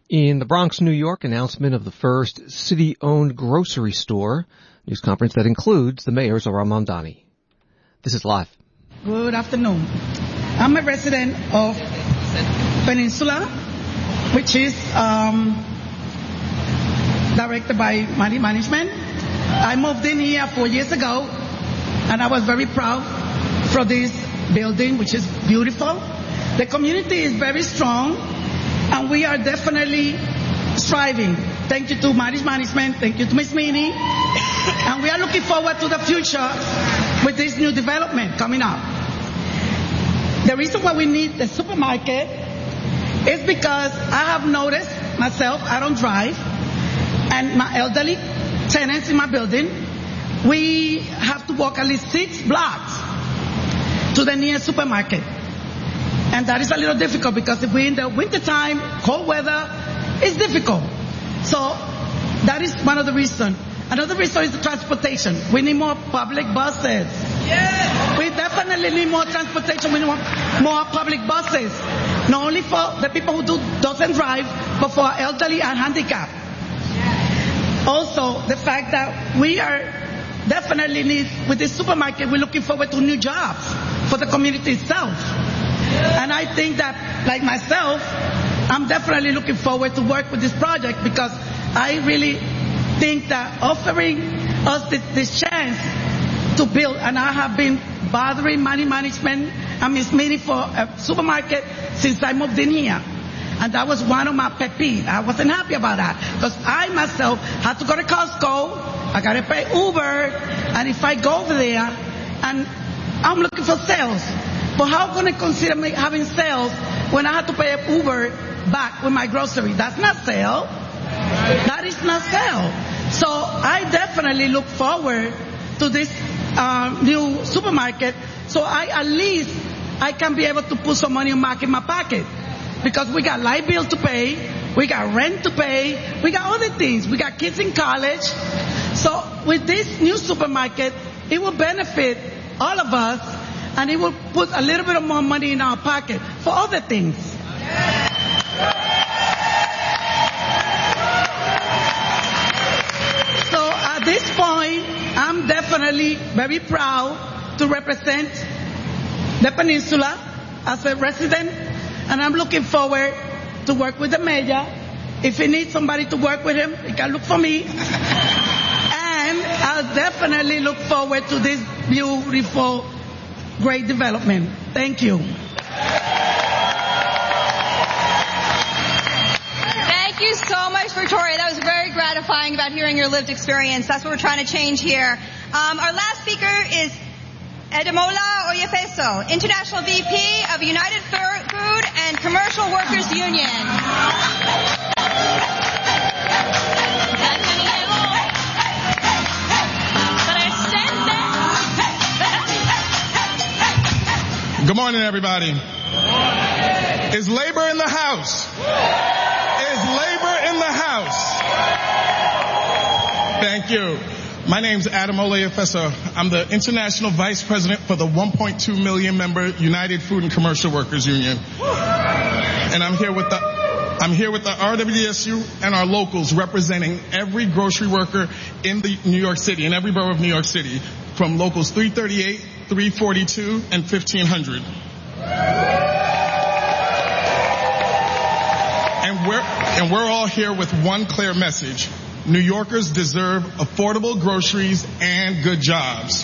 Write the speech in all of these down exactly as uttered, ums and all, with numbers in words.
In the Bronx, New York, announcement of the first city-owned grocery store. News conference that includes the mayor, Zohran Mamdani. This is live. Good afternoon. I'm a resident of Peninsula, which is um, directed by Money Management. I moved in here four years ago, and I was very proud for this building, which is beautiful. The community is very strong, and we are definitely striving. Thank you to Money Management. Thank you to Miz Meany. And we are looking forward to the future with this new development coming up. The reason why we need the supermarket is because I have noticed myself, I don't drive, and my elderly tenants in my building, we have to walk at least six blocks to the nearest supermarket. And that is a little difficult because if we're in the wintertime, cold weather, it's difficult. So that is one of the reasons. Another reason is the transportation. We need more public buses. Yeah. We definitely need more transportation. We need more, more public buses. Not only for the people who do, doesn't drive, but for elderly and handicapped. Yeah. Also, the fact that we are definitely need, with this supermarket, we're looking forward to new jobs for the community itself. Yeah. And I think that, like myself, I'm definitely looking forward to work with this project because I really think that offering us this, this chance to build, and I have been bothering Money Management and Miz Meany for a supermarket since I moved in here. And that was one of my pet peeves. I wasn't happy about that because I myself had to go to Costco, I got to pay Uber, and if I go over there and I'm looking for sales, but how am I going to consider me having sales when I have to pay an Uber back with my grocery? That's not sale. That is not sale. So I definitely look forward to this uh, new supermarket. So I at least I can be able to put some money back in my pocket because we got light bill to pay, we got rent to pay, we got other things. We got kids in college. So with this new supermarket, it will benefit all of us, and it will put a little bit of more money in our pocket for other things. At this point, I'm definitely very proud to represent the Peninsula as a resident, and I'm looking forward to work with the mayor. If he needs somebody to work with him, he can look for me. And I'll definitely look forward to this beautiful, great development. Thank you. Thank you so much, Victoria. That was very gratifying about hearing your lived experience. That's what we're trying to change here. Um, our last speaker is Ademola Oyefeso, International V P of United Food and Commercial Workers Union. Good morning, everybody. Is labor in the house? Is labor in the house? Thank you. My name's Ademola Oyefeso. I'm the International Vice President for the one point two million member United Food and Commercial Workers Union. And I'm here with the I'm here with the R W S U and our locals representing every grocery worker in the New York City, in every borough of New York City, from locals three thirty-eight, three forty-two, and fifteen hundred. And we're, and we're all here with one clear message. New Yorkers deserve affordable groceries and good jobs.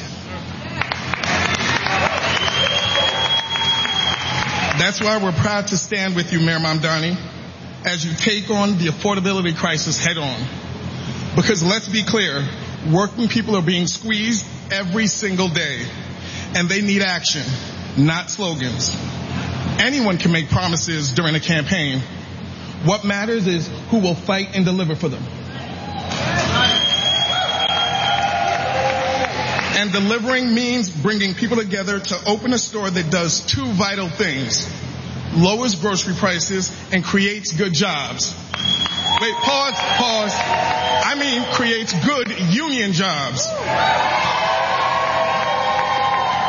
That's why we're proud to stand with you, Mayor Mamdani, as you take on the affordability crisis head on. Because let's be clear, working people are being squeezed every single day, and they need action, not slogans. Anyone can make promises during a campaign. What matters is who will fight and deliver for them. And delivering means bringing people together to open a store that does two vital things: lowers grocery prices and creates good jobs. Wait, pause, pause. I mean creates good union jobs.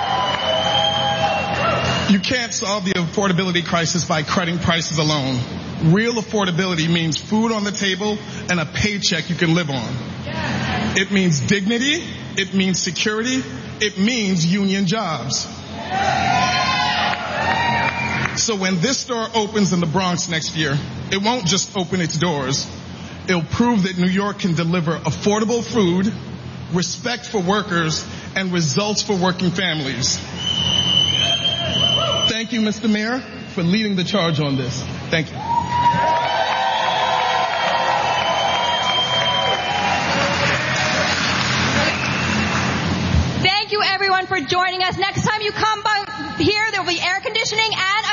You can't solve the affordability crisis by cutting prices alone. Real affordability means food on the table and a paycheck you can live on. It means dignity. It means security. It means union jobs. So when this store opens in the Bronx next year, it won't just open its doors. It'll prove that New York can deliver affordable food, respect for workers, and results for working families. Thank you, Mister Mayor, for leading the charge on this. Thank you. Thank you, everyone, for joining us. Next time you come by here, there will be air conditioning and